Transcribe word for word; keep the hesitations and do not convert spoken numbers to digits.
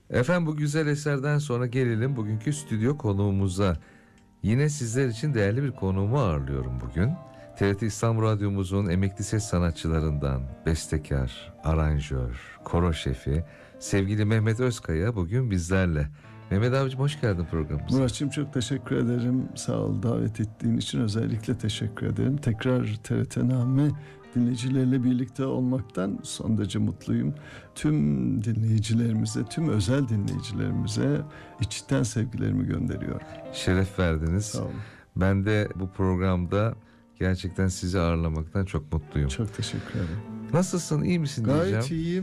Efendim, bu güzel eserden sonra gelelim bugünkü stüdyo konuğumuza. Yine sizler için değerli bir konuğumu ağırlıyorum bugün. T R T İstanbul Radyomuzun emekli ses sanatçılarından bestekar, aranjör, koro şefi sevgili Mehmet Özkaya bugün bizlerle. Mehmet abicim, hoş geldin programımıza. Murat'cığım, çok teşekkür ederim. Sağ ol, davet ettiğin için özellikle teşekkür ederim. Tekrar T R T Name dinleyicilerle birlikte olmaktan son derece mutluyum. Tüm dinleyicilerimize, tüm özel dinleyicilerimize içten sevgilerimi gönderiyorum. Şeref verdiniz. Sağ olun. Ben de bu programda gerçekten sizi ağırlamaktan çok mutluyum. Çok teşekkür ederim. Nasılsın, iyi misin Gayet diyeceğim. iyiyim.